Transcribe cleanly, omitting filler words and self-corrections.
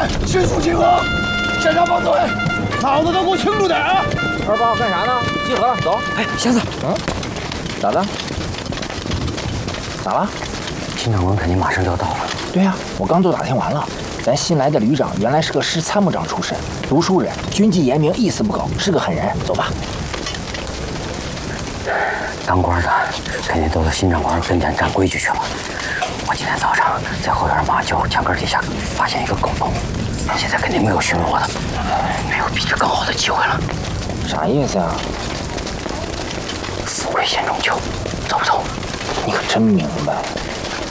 迅速集合，现场放队，脑子都给我清楚点啊 ！28号干啥呢？集合了，走。 哎，瞎子， 咋的？咋了？ 新长官肯定马上就要到了。 对呀，我刚都打听完了。咱新来的旅长原来是个师参谋长出身，读书人，军纪严明，一丝不苟，是个狠人。走吧。 当官的肯定都到新长官跟前站规矩去了。我今天早上在后院马厩墙根底下发现一个狗洞，现在肯定没有巡逻的，没有比这更好的机会了。 啥意思啊？ 富贵险中求，走不走？ 你可真明白。